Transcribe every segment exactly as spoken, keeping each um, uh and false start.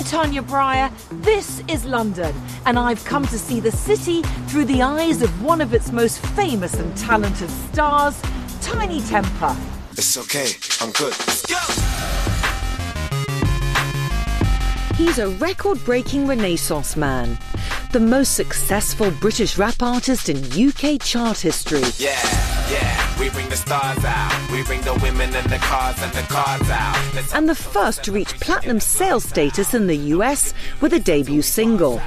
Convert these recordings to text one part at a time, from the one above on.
Tanya Breyer. This is London, and I've come to see the city through the eyes of one of its most famous and talented stars, Tinie Tempah. It's okay, I'm good. Let's go! He's a record-breaking Renaissance man, the most successful British rap artist in U K chart history. Yeah, yeah, we bring the stars out, we bring the women and the cars and the cars out. Let's and the first to reach platinum sales status in the U S with a debut single.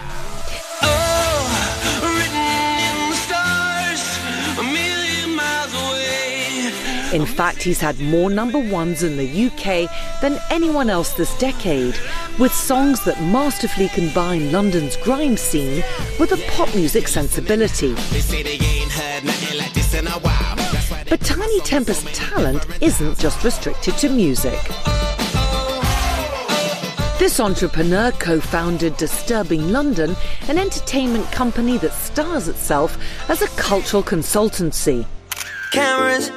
In fact, he's had more number ones in the U K than anyone else this decade, with songs that masterfully combine London's grime scene with a pop music sensibility. But Tinie Tempah's talent isn't just restricted to music. This entrepreneur co-founded Disturbing London, an entertainment company that stars itself as a cultural consultancy. Cameras.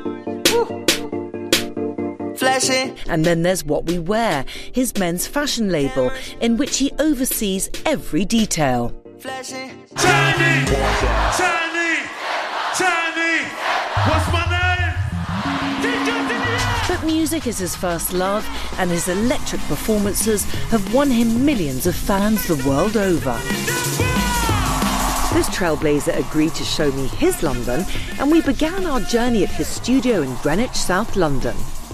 Flashy. And then there's What We Wear, his men's fashion label, in which he oversees every detail. Flashy. Tinie! Tinie! Tinie! What's my name? But music is his first love, and his electric performances have won him millions of fans the world over. This trailblazer agreed to show me his London, and we began our journey at his studio in Greenwich, South London.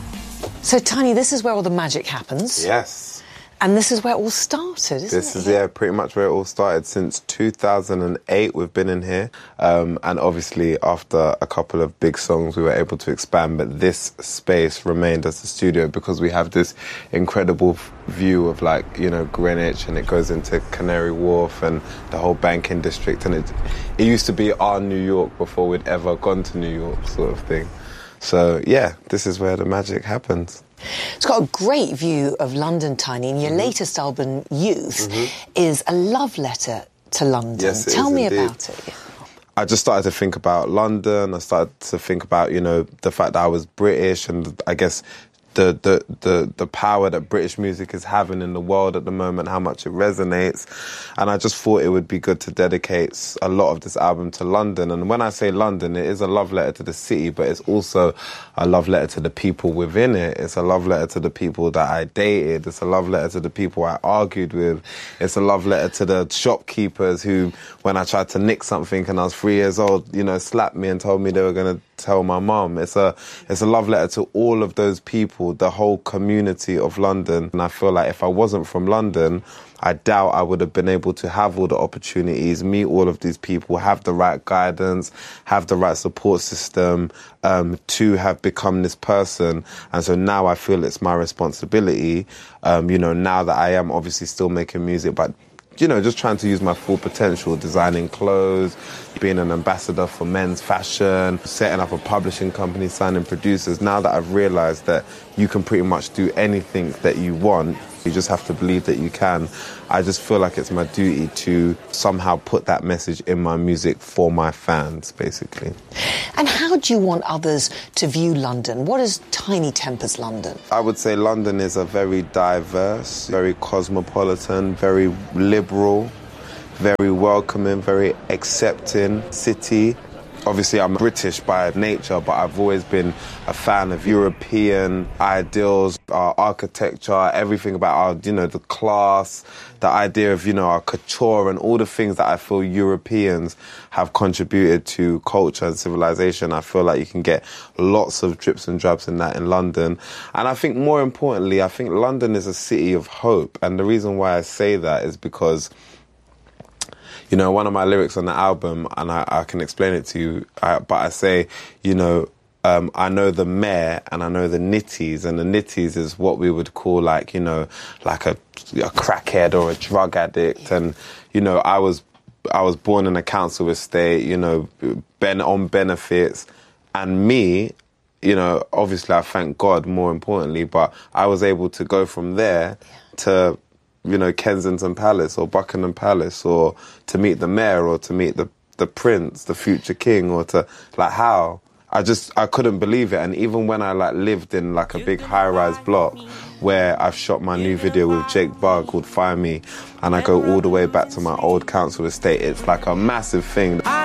So, Tinie, this is where all the magic happens. Yes. And this is where it all started, isn't This it? is, yeah, pretty much where it all started. Since two thousand eight, we've been in here. Um, and obviously, after a couple of big songs, we were able to expand. But this space remained as the studio because we have this incredible f- view of, like, you know, Greenwich, and it goes into Canary Wharf and the whole banking district. And it, it used to be our New York before we'd ever gone to New York, sort of thing. So, yeah, this is where the magic happens. It's got a great view of London, Tinie, and your mm-hmm. latest album, Youth, mm-hmm. is a love letter to London. Yes, it Tell is me indeed. about it. I just started to think about London. I started to think about, you know, the fact that I was British, and I guess the, the, the, the power that British music is having in the world at the moment, how much it resonates. And I just thought it would be good to dedicate a lot of this album to London. And when I say London, it is a love letter to the city, but it's also a love letter to the people within it. It's a love letter to the people that I dated. It's a love letter to the people I argued with. It's a love letter to the shopkeepers who, when I tried to nick something and I was three years old, you know, slapped me and told me they were going to tell my mum. It's a, it's a love letter to all of those people, the whole community of London. And I feel like if I wasn't from London, I doubt I would have been able to have all the opportunities, meet all of these people, have the right guidance, have the right support system, um, to have become this person. And so now I feel it's my responsibility, um, you know, now that I am obviously still making music, but you know, just trying to use my full potential, designing clothes, being an ambassador for men's fashion, setting up a publishing company, signing producers. Now that I've realised that you can pretty much do anything that you want, you just have to believe that you can, I just feel like it's my duty to somehow put that message in my music for my fans, basically. And how do you want others to view London? What is Tinie Tempah's London? I would say London is a very diverse, very cosmopolitan, very liberal, very welcoming, very accepting city. Obviously, I'm British by nature, but I've always been a fan of European ideals, our architecture, everything about our, you know, the class, the idea of, you know, our couture and all the things that I feel Europeans have contributed to culture and civilization. I feel like you can get lots of drips and drabs in that in London. And I think more importantly, I think London is a city of hope. And the reason why I say that is because, you know, one of my lyrics on the album, and I, I can explain it to you, I, but I say, you know, um, I know the mayor and I know the nitties, and the nitties is what we would call like, you know, like a, a crackhead or a drug addict. And, you know, I was I was born in a council estate, you know, ben, on benefits. And me, you know, obviously I thank God more importantly, but I was able to go from there to, you know, Kensington Palace or Buckingham Palace, or to meet the mayor, or to meet the, the prince, the future king, or to, like, how? I just, I couldn't believe it. And even when I like lived in like a big high-rise block where I've shot my new video with Jake Barr called Fire Me, and I go all the way back to my old council estate, it's like a massive thing.